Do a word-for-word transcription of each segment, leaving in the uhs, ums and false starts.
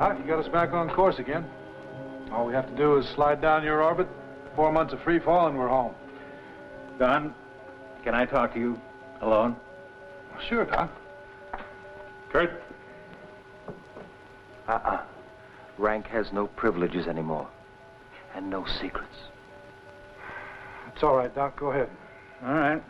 Doc, you got us back on course again. All we have to do is slide down your orbit, four months of free fall, and we're home. Don, can I talk to you alone? Sure, Doc. Kurt? Uh-uh. Rank has no privileges anymore. And no secrets. It's all right, Doc. Go ahead. All right.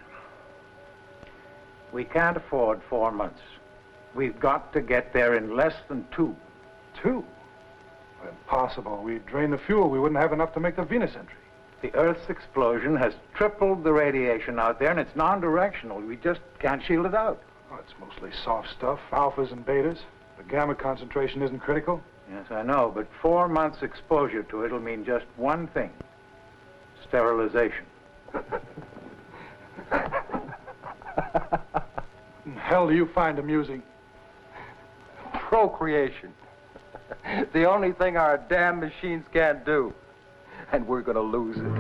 We can't afford four months. We've got to get there in less than two. Two? Impossible. We'd drain the fuel. We wouldn't have enough to make the Venus entry. The Earth's explosion has tripled the radiation out there, and it's non-directional. We just can't shield it out. Oh, it's mostly soft stuff, alphas and betas. The gamma concentration isn't critical. Yes, I know, but four months exposure to it'll mean just one thing. Sterilization. The hell do you find amusing? Procreation. The only thing our damn machines can't do. And we're gonna lose it.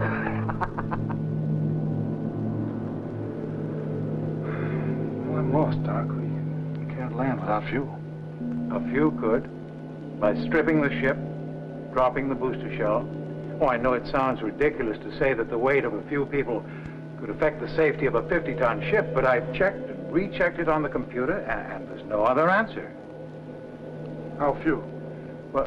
Well, I'm lost, Doc. We, we can't land without fuel. A few could. By stripping the ship, dropping the booster shell. Oh, I know it sounds ridiculous to say that the weight of a few people could affect the safety of a fifty-ton ship, but I've checked and rechecked it on the computer, and, and there's no other answer. How few? Well,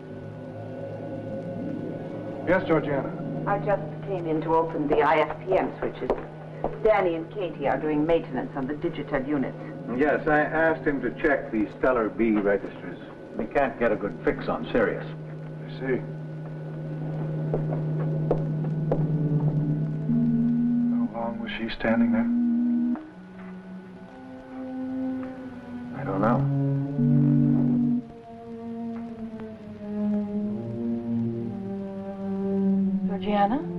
yes, Georgiana. I just came in to open the I F P M switches. Danny and Katie are doing maintenance on the digital units. yes, I asked him to check the Stellar B registers. We can't get a good fix on Sirius. I see. How long was she standing there? I don't know. Georgiana?